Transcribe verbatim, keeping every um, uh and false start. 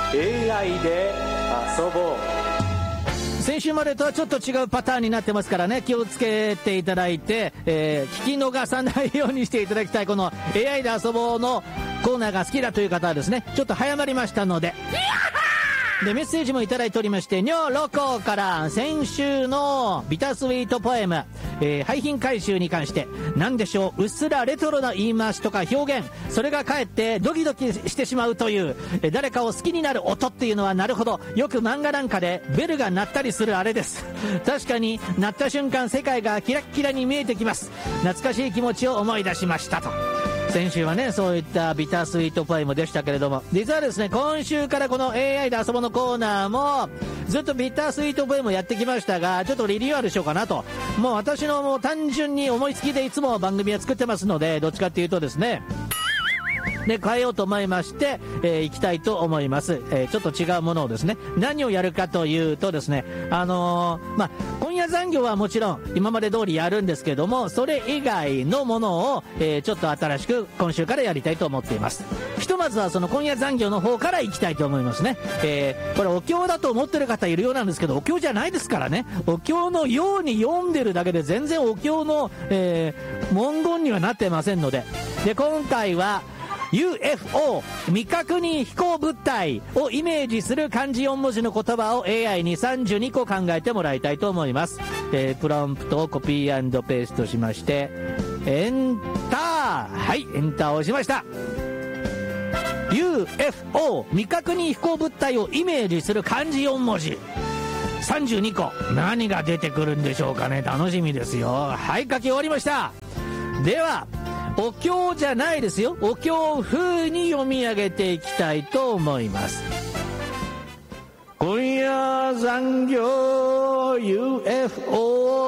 エーアイ で遊ぼう。 先週までとはちょっと違うパターンになってますからね、気をつけていただいて、えー、聞き逃さないようにしていただきたい。この エーアイ で遊ぼうのコーナーが好きだという方はですね、ちょっと早まりましたので。でメッセージもいただいておりまして、ニョロコから先週のビタースイートポエム、えー、廃品回収に関して、なんでしょう、うっすらレトロな言い回しとか表現、それがかえってドキドキしてしまうという、えー、誰かを好きになる音っていうのは、なるほど、よく漫画なんかでベルが鳴ったりするあれです。確かに鳴った瞬間世界がキラッキラに見えてきます。懐かしい気持ちを思い出しましたと。先週はね、そういったビタースイートポエムでしたけれども、実はですね、今週からこの エーアイ で遊ぼうのコーナーもずっとビタースイートポエムをやってきましたが、ちょっとリニューアルしようかなと。もう私のもう単純に思いつきでいつも番組は作ってますので、どっちかっていうとですね、で変えようと思いまして、えー、いきたいと思います、えー、ちょっと違うものをですね、何をやるかというとですね、あのー、まあ今夜残業はもちろん今まで通りやるんですけども、それ以外のものを、えー、ちょっと新しく今週からやりたいと思っています。ひとまずはその今夜残業の方からいきたいと思いますね。えー、これお経だと思ってる方いるようなんですけど、お経じゃないですからね。お経のように読んでるだけで全然お経の、えー、文言にはなってませんので。で今回はユーエフオー 未確認飛行物体をイメージする漢字よん文字の言葉を エーアイ にさんじゅうにこ考えてもらいたいと思います。えー、プロンプトをコピー&ペーストしましてエンター、はい、エンターを押しました。 ユーエフオー 未確認飛行物体をイメージする漢字よん文字さんじゅうにこ、何が出てくるんでしょうかね。楽しみですよ。はい、書き終わりました。ではお経じゃないですよ、お経風に読み上げていきたいと思います。今夜残業 ユーエフオ